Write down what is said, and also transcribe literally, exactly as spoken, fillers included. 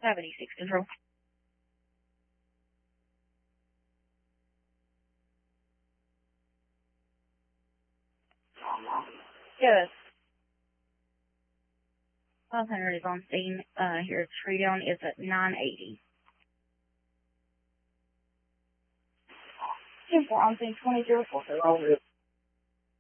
seventy-six control. Good. five hundred is on scene. Uh, here, tree down is at nine eighty. ten four on scene, twenty zero four.